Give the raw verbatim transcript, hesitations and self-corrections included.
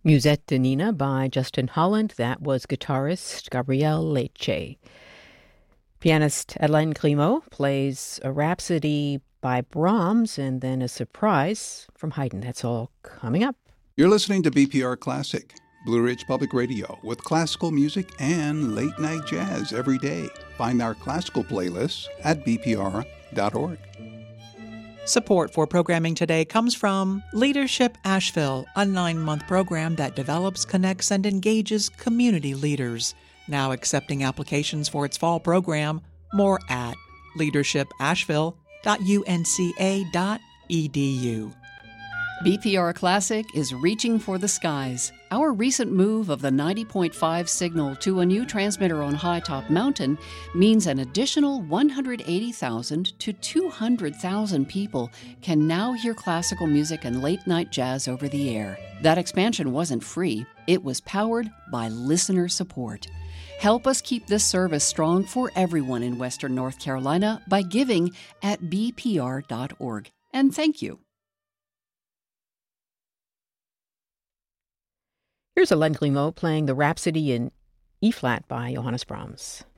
Musette de Nina by Justin Holland. That was guitarist Gabriel Leche. Pianist Hélène Grimaud plays a Rhapsody by Brahms and then a surprise from Haydn. That's all coming up. You're listening to B P R Classic, Blue Ridge Public Radio, with classical music and late-night jazz every day. Find our classical playlists at b p r dot org. Support for programming today comes from Leadership Asheville, a nine-month program that develops, connects, and engages community leaders. Now accepting applications for its fall program. More at leadership asheville dot u n c a dot e d u. B P R Classic is reaching for the skies. Our recent move of the ninety point five signal to a new transmitter on High Top Mountain means an additional one hundred eighty thousand to two hundred thousand people can now hear classical music and late-night jazz over the air. That expansion wasn't free. It was powered by listener support. Help us keep this service strong for everyone in Western North Carolina by giving at b p r dot org. And thank you. Here's Hélène Grimaud playing the Rhapsody in E-flat by Johannes Brahms.